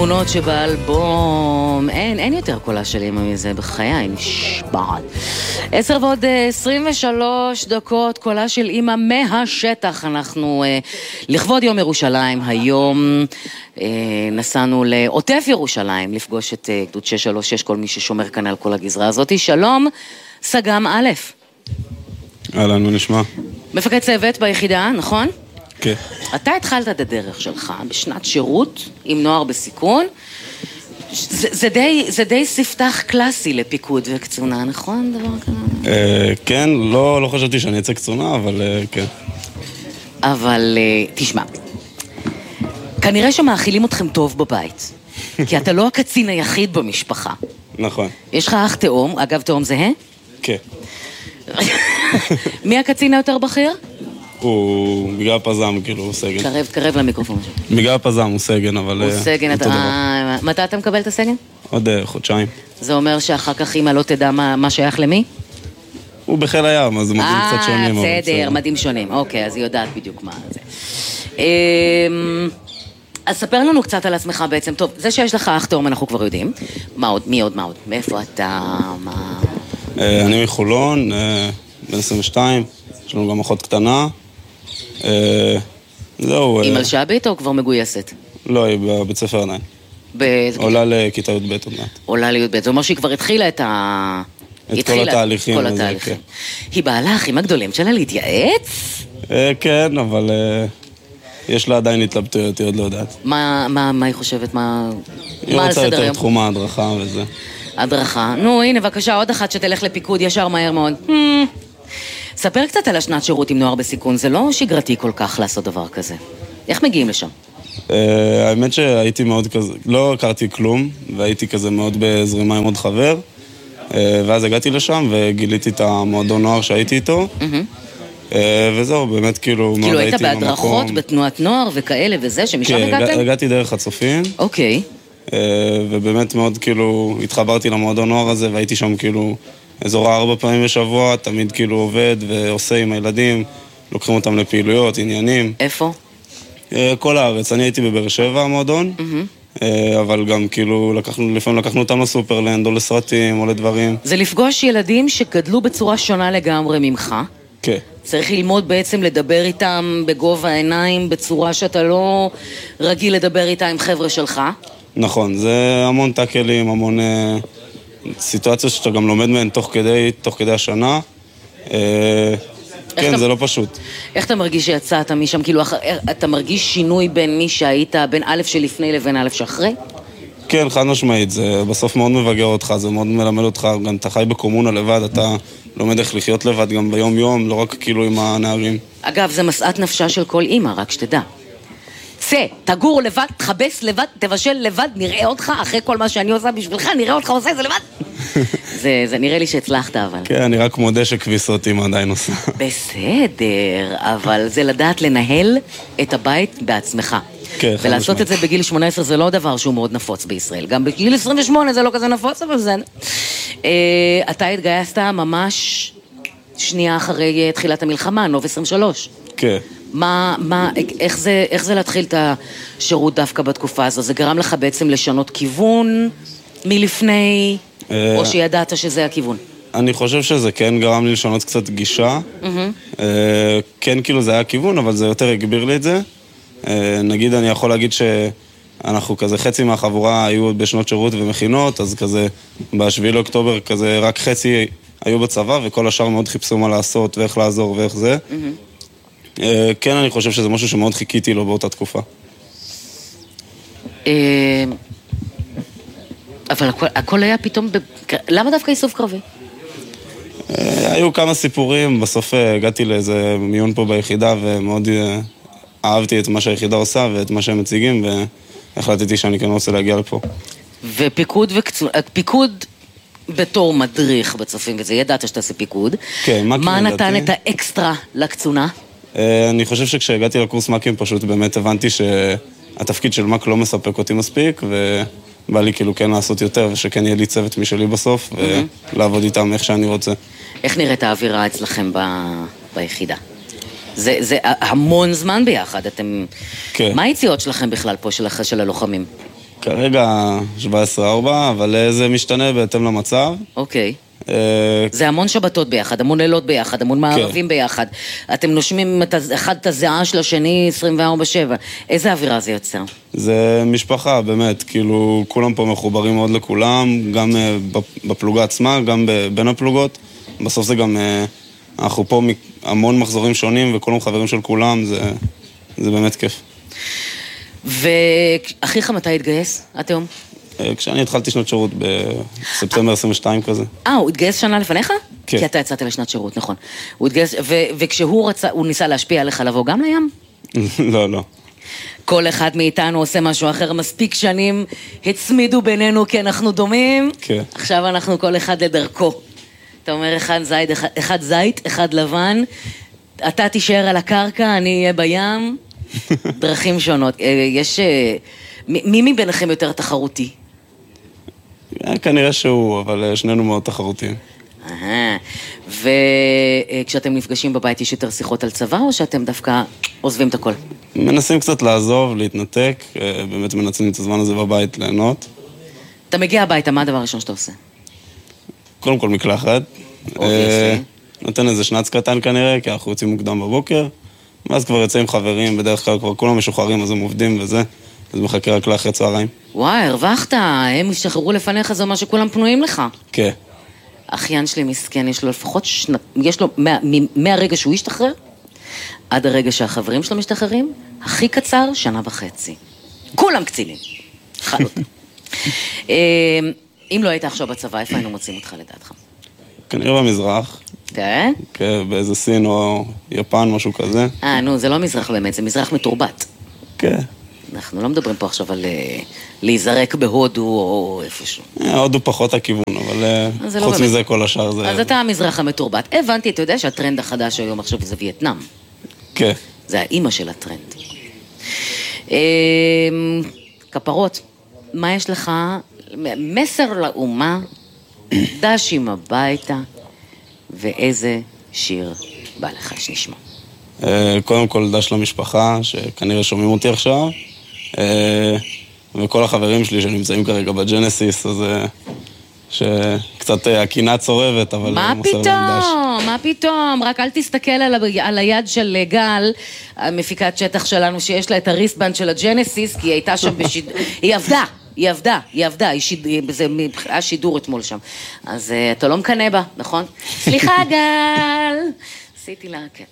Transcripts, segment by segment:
תמונות שבאלבום, אין יותר קולה של אמא מזה, בחיי, נשבעת. 10:23, קולה של אמא מהשטח. אנחנו לכבוד יום ירושלים היום נסענו לעוטף ירושלים לפגוש את גדוד 636, כל מי ששומר כאן על כל הגזרה הזאת. שלום, סג"ם א'. אהלן, מה נשמע? מפקד צוות ביחידה, נכון? כן. אתה התחלת את הדרך שלך בשנת שירות עם נוער בסיכון. זה די ספתח קלאסי לפיקוד וקצונה, נכון? דבר כזה? כן, לא חשבתי שאני אצא קצונה, אבל כן. אבל תשמע, כנראה שמאכילים אתכם טוב בבית, כי אתה לא הקצין היחיד במשפחה. נכון. יש לך אח תאום, אגב תאום זהה? כן. מי הקצין היותר בכיר? הוא בגלל פזם, כאילו, הוא סגן. קרב למיקרופון. בגלל פזם הוא סגן, אבל... הוא סגן, מתי אתה מקבל את הסגן? עוד חודשיים. זה אומר שאחר כך אמא לא תדע מה שייך למי? הוא בחיל הים, אז זה מדים קצת שונים. בסדר, מדים שונים. אוקיי, אז היא יודעת בדיוק מה זה. אז ספר לנו קצת על עצמך בעצם. טוב, זה שיש לך אח תאום אנחנו כבר יודעים. מה עוד? מי עוד? מאיפה אתה? אני מחולון, בן 22, יש לנו גם אחות קטנה. זהו. היא מלשבית או כבר מגויסת? לא, היא בבית ספר עדיין. עולה לכיתה י"ב עוד מעט. עולה לי"ב, זה אומר שהיא כבר התחילה את כל התהליכים. היא בעלה האחים הגדולים שלה להתייעץ? כן, אבל יש לה עדיין התלבטויות, היא עוד לא יודעת. מה היא חושבת? היא רוצה יותר תחום ההדרכה וזה. הדרכה. נו, הנה, בבקשה, עוד אחת שתלך לפיקוד ישר מהר מאוד. ספר קצת על השנת שירות עם נוער בסיכון, זה לא שגרתי כל כך לעשות דבר כזה. איך מגיעים לשם? האמת שהייתי מאוד כזה, לא הכרתי כלום, והייתי כזה מאוד בזרימה עם עוד חבר, ואז הגעתי לשם וגיליתי את המועדון נוער שהייתי איתו, וזהו, באמת כאילו מאוד הייתי במקום. היית בהדרכות, בתנועת נוער וכאלה וזה, שמשם הגעתם? כן, הגעתי דרך הצופים. אוקיי. ובאמת מאוד כאילו התחברתי למועדון נוער הזה, והייתי שם כאילו אזור 4 פעמים בשבוע, תמיד כאילו עובד ועושה עם הילדים, לוקחים אותם לפעילויות, עניינים. איפה? כל הארץ, אני הייתי בבאר שבע המועדון, אבל גם כאילו לפעמים לקחנו אותם לסופרלנד או לסרטים או לדברים. זה לפגוש ילדים שגדלו בצורה שונה לגמרי ממך. כן. צריך ללמוד בעצם לדבר איתם בגובה העיניים, בצורה שאתה לא רגיל לדבר איתה עם חבר'ה שלך. נכון, זה המון טאקלים, המון סיטואציות שאתה גם לומד מהן תוך כדי השנה. כן, זה לא פשוט. איך אתה מרגיש שיצאת משם? כאילו, אתה מרגיש שינוי בין מי שהיית, בין א' שלפני לבין א' שאחרי? כן, חד משמעית, זה בסוף מאוד מבגר אותך, זה מאוד מלמד אותך, גם אתה חי בקומונה לבד, אתה לומד איך לחיות לבד גם ביום יום, לא רק כאילו עם הנערים. אגב, זה משאת נפשה של כל אמא, רק שתדע. צא, תגור לבד, תחבס לבד, תבשל לבד, נראה אותך, אחרי כל מה שאני עושה בשבילך, נראה אותך עושה את זה לבד. זה נראה לי שהצלחת, אבל... כן, אני רק מודה שכביסות אמא עדיין עושה. בסדר, אבל זה לדעת לנהל את הבית בעצמך. כן, ולעשות את זה בגיל 18 זה לא דבר שהוא מאוד נפוץ בישראל. גם בגיל 28 זה לא כזה נפוץ, אבל זה... אתה התגייסת ממש שנייה אחרי תחילת המלחמה, נוב 23. כן. איך זה להתחיל את השירות דווקא בתקופה הזו? זה גרם לך בעצם לשנות כיוון מלפני, או שידעת שזה הכיוון? אני חושב שזה כן גרם לי לשנות קצת גישה. כן, כאילו זה היה כיוון, אבל זה יותר הגביר לי את זה. נגיד, אני יכול להגיד שאנחנו כזה חצי מהחבורה היו בשנות שירות ומכינות, אז כזה ב7 לאוקטובר כזה רק חצי היו בצבא, וכל השאר מאוד חיפשו מה לעשות ואיך לעזור ואיך זה. כן, אני חושב שזה משהו שמאוד חיכיתי לו באותה תקופה. אבל הכל היה פתאום... למה דווקא איסוף קרבי? היו כמה סיפורים, בסוף הגעתי לאיזה מיון פה ביחידה, ומאוד אהבתי את מה שהיחידה עושה ואת מה שהם מציגים, והחלטתי שאני כן רוצה להגיע לפה. ופיקוד בתור מדריך בצופים, וזה ידעת שאתה עושה פיקוד. כן, מה נתן את האקסטרה לקצונה? אני חושב שכשהגעתי לקורס מקים פשוט באמת הבנתי שהתפקיד של מק לא מספק אותי מספיק, ובא לי כאילו כן לעשות יותר, ושכן יהיה לי צוות משלי בסוף, ולעבוד איתם איך שאני רוצה. איך נראית האווירה אצלכם ביחידה? זה המון זמן ביחד, אתם... כן. מה היציאות שלכם בכלל פה של הלוחמים? כרגע 17-4, אבל זה משתנה בהתאם למצב. אוקיי. זה המון שבתות ביחד, המון לילות ביחד, המון מערבים ביחד. אתם נושמים אחד את הזיעה של השני 24/7. איזה אווירה זה יוצר? זה משפחה, באמת, כאילו כולם פה מחוברים מאוד לכולם, גם בפלוגה עצמה, גם בין הפלוגות. בסוף זה גם, אנחנו פה המון מחזורים שונים וכולם חברים של כולם, זה באמת כיף. ואחיך מתי התגייס, התאום? כשאני התחלתי שנת שירות בספטמבר 22 כזה. הוא התגייס שנה לפניך? כן. כי אתה יצאת לשנת שירות, נכון. הוא התגייס, וכשהוא רצה, הוא ניסה להשפיע עליך לבוא גם לים? לא. כל אחד מאיתנו עושה משהו אחר, מספיק שנים הצמידו בינינו כי אנחנו דומים. כן. עכשיו אנחנו כל אחד לדרכו. אתה אומר אחד זית, אחד לבן, אתה תישאר על הקרקע, אני אהיה בים, דרכים שונות. מי מביניכם יותר תחרותי? כנראה שהוא, אבל שנינו מאוד תחרותיים. וכשאתם נפגשים בבית יש יותר שיחות על צבא, או שאתם דווקא עוזבים את הכל? מנסים קצת לעזוב, להתנתק, באמת מנצלים את הזמן הזה בבית ליהנות. אתה מגיע הביתה, מה הדבר הראשון שאתה עושה? קודם כל מקלחת. נותן איזה שנץ קטן כנראה, כי אנחנו יוצאים מוקדם בבוקר, ואז כבר יוצאים חברים, בדרך כלל כבר כולם משוחררים, אז הם עובדים וזה, אז מחכה רק לאחרי צהריים. וואי, הרווחת, הם השתחררו לפניך, זה אומר שכולם פנויים לך. כן. אחיין שלי מסכן, יש לו לפחות יש לו, מהרגע שהוא ישתחרר, עד הרגע שהחברים שלו משתחררים, הכי קצר, 1.5 שנה. כולם קצינים. חלות. אם לא היית עכשיו בצבא, איפה היינו מוצאים אותך לדעתך? כנראה במזרח. כן? כן, באיזה סין או יפן, משהו כזה. נו, זה לא מזרח באמת, זה מזרח מתורבת. כן. אנחנו לא מדברים פה עכשיו על להיזרק בהודו או איפשהו. הודו פחות הכיוון, אבל חוץ מזה כל השאר זה... אז אתה המזרח המתורבת. הבנתי, אתה יודע שהטרנד החדש היום עכשיו זה וייטנאם. כן. זה האימא של הטרנד. כפרות, מה יש לך? מסר לאומה, דשים הביתה, ואיזה שיר בא לך שנשמע? קודם כל דש למשפחה, שכנראה שומעים אותי עכשיו, וכל החברים שלי שנמצאים כרגע בג'נסיס, אז שקצת הקינה צורבת, אבל מוסר להם דש. מה פתאום? רק אל תסתכל על היד של גל, המפיקת שטח שלנו, שיש לה את הריסטבנד של הג'נסיס, כי היא הייתה שם היא עבדה, זה היה שידור אתמול שם. אז אתה לא מקנה בה, נכון? סליחה גל, עשיתי לה, כן.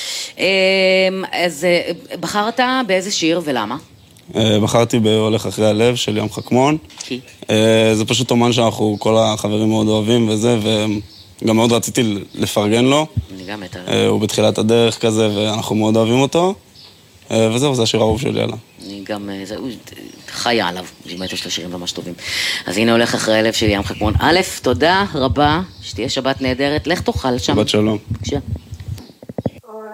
אז בחרת באיזה שיר ולמה? בחרתי בהולך אחרי הלב של ים חכמון. כי? זה פשוט אומן שאנחנו כל החברים מאוד אוהבים וזה, וגם מאוד רציתי לפרגן לו. אני גם את הוא בתחילת הדרך כזה ואנחנו מאוד אוהבים אותו. וזהו, זה השיר האהוב שלי עליו. אני גם, הוא חיה עליו, באמת יש לו שירים ממש טובים. אז הנה הולך אחרי הלב של ים חכמון. א', תודה רבה, שתהיה שבת נהדרת, לך תאכל שם. שבת שלום. בבקשה.